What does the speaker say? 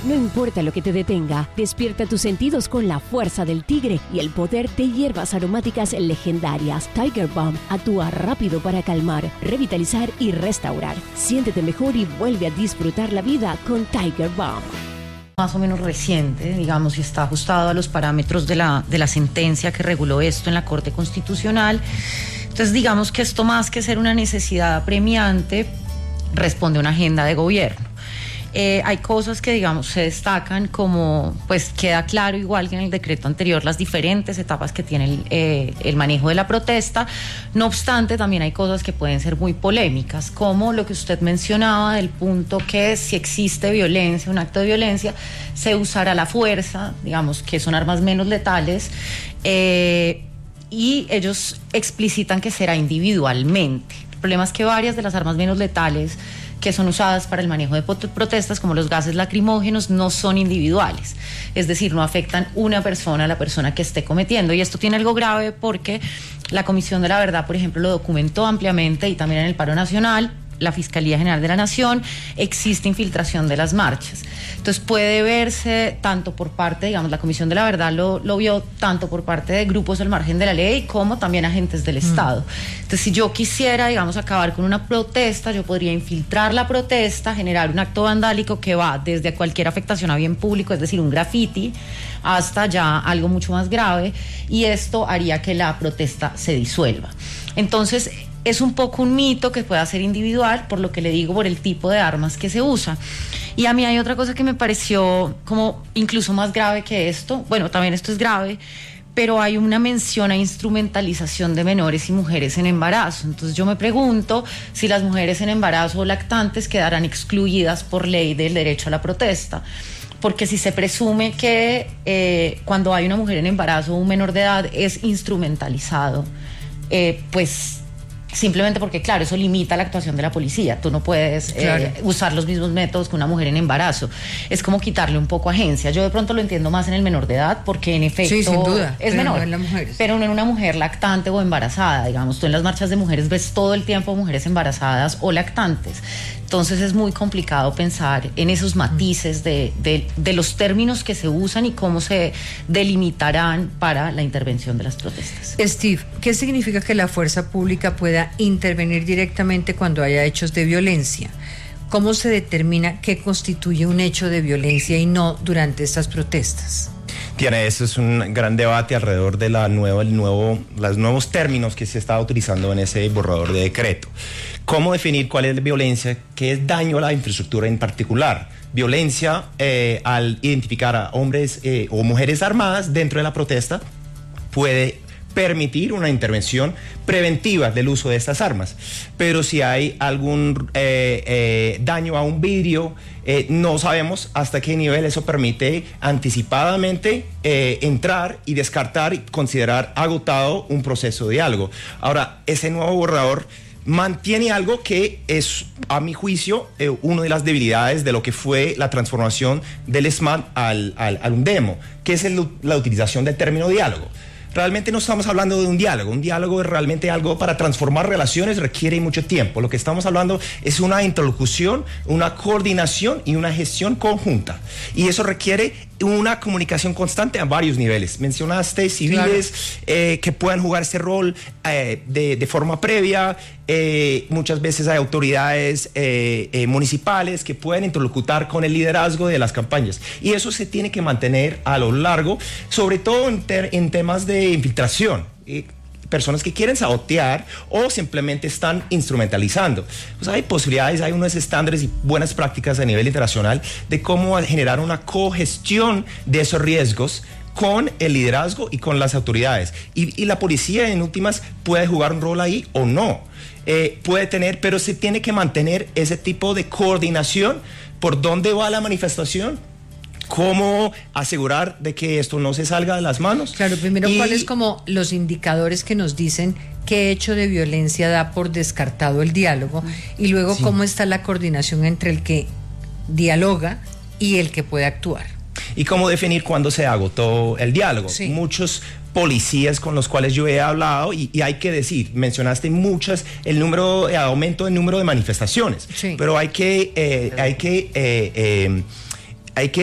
No importa lo que te detenga, despierta tus sentidos con la fuerza del tigre y el poder de hierbas aromáticas legendarias. Tiger Balm actúa rápido para calmar, revitalizar y restaurar. Siéntete mejor y vuelve a disfrutar la vida con Tiger Balm. Más o menos reciente, digamos, y está ajustado a los parámetros de la sentencia que reguló esto en la Corte Constitucional. Entonces, digamos que esto, más que ser una necesidad apremiante, responde a una agenda de gobierno. Hay cosas que, digamos, se destacan, como pues queda claro, igual que en el decreto anterior, las diferentes etapas que tiene el manejo de la protesta. No obstante, también hay cosas que pueden ser muy polémicas, como lo que usted mencionaba del punto que si existe violencia, un acto de violencia, se usará la fuerza, digamos, que son armas menos letales, y ellos explicitan que será individualmente. El problema es que varias de las armas menos letales que son usadas para el manejo de protestas, como los gases lacrimógenos, no son individuales, es decir, no afectan una persona a la persona que esté cometiendo. Y esto tiene algo grave porque la Comisión de la Verdad, por ejemplo, lo documentó ampliamente, y también en el Paro Nacional, la Fiscalía General de la Nación, existe infiltración de las marchas. Entonces puede verse tanto por parte, digamos, la Comisión de la Verdad lo vio tanto por parte de grupos al margen de la ley como también agentes del Estado. Entonces, si yo quisiera, digamos, acabar con una protesta, yo podría infiltrar la protesta, generar un acto vandálico que va desde cualquier afectación a bien público, es decir, un graffiti, hasta ya algo mucho más grave, y esto haría que la protesta se disuelva. Entonces, es un poco un mito que pueda ser individual, por lo que le digo, por el tipo de armas que se usa. Y a mí hay otra cosa que me pareció como incluso más grave que esto. Bueno, también esto es grave, pero hay una mención a instrumentalización de menores y mujeres en embarazo. Entonces yo me pregunto si las mujeres en embarazo o lactantes quedarán excluidas por ley del derecho a la protesta. Porque si se presume que cuando hay una mujer en embarazo o un menor de edad es instrumentalizado, pues simplemente porque, claro, eso limita la actuación de la policía. Tú no puedes usar los mismos métodos que una mujer en embarazo. Es como quitarle un poco agencia. Yo de pronto lo entiendo más en el menor de edad, porque en efecto, sí, sin duda, es menor, no en las mujeres. Pero no en una mujer lactante o embarazada. Digamos, tú en las marchas de mujeres ves todo el tiempo mujeres embarazadas o lactantes. Entonces es muy complicado pensar en esos matices de los términos que se usan y cómo se delimitarán para la intervención de las protestas. Steve, ¿qué significa que la fuerza pública pueda intervenir directamente cuando haya hechos de violencia? ¿Cómo se determina qué constituye un hecho de violencia y no durante estas protestas? Tiene, eso es un gran debate alrededor de los nuevos términos que se está utilizando en ese borrador de decreto. ¿Cómo definir cuál es la violencia? ¿Qué es daño a la infraestructura en particular? Violencia al identificar a hombres o mujeres armadas dentro de la protesta puede permitir una intervención preventiva del uso de estas armas. Pero si hay algún daño a un vidrio, no sabemos hasta qué nivel eso permite anticipadamente entrar y descartar y considerar agotado un proceso de diálogo. Ahora, ese nuevo borrador mantiene algo que es, a mi juicio, una de las debilidades de lo que fue la transformación del SMAT al UNDEMO, que es la utilización del término diálogo. Realmente no estamos hablando de un diálogo es realmente algo para transformar relaciones, requiere mucho tiempo. Lo que estamos hablando es una interlocución, una coordinación y una gestión conjunta. Y eso requiere una comunicación constante a varios niveles. Mencionaste civiles, claro, que puedan jugar ese rol de forma previa. Muchas veces hay autoridades municipales que pueden interlocutar con el liderazgo de las campañas. Y eso se tiene que mantener a lo largo, sobre todo en temas de infiltración. Personas que quieren sabotear o simplemente están instrumentalizando. Pues hay posibilidades, hay unos estándares y buenas prácticas a nivel internacional de cómo generar una cogestión de esos riesgos con el liderazgo y con las autoridades. Y la policía, en últimas, puede jugar un rol ahí o no. Puede tener, pero se tiene que mantener ese tipo de coordinación por dónde va la manifestación. ¿Cómo asegurar de que esto no se salga de las manos? Claro, primero, ¿cuáles como los indicadores que nos dicen qué hecho de violencia da por descartado el diálogo? Y luego, ¿cómo está la coordinación entre el que dialoga y el que puede actuar? ¿Y cómo definir cuándo se agotó el diálogo? Sí. Muchos policías con los cuales yo he hablado, y hay que decir, mencionaste muchas, aumento del número de manifestaciones, pero hay que